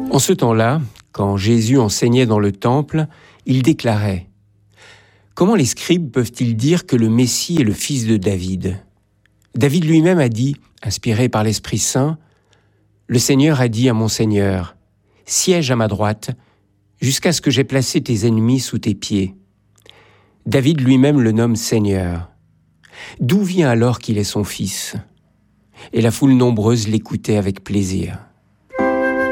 En ce temps-là, quand Jésus enseignait dans le temple, il déclarait « Comment les scribes peuvent-ils dire que le Messie est le fils de David ?» David lui-même a dit, inspiré par l'Esprit Saint, « Le Seigneur a dit à mon Seigneur, « Siège à ma droite, jusqu'à ce que j'aie placé tes ennemis sous tes pieds. » David lui-même le nomme Seigneur. D'où vient alors qu'il est son fils ? Et la foule nombreuse l'écoutait avec plaisir.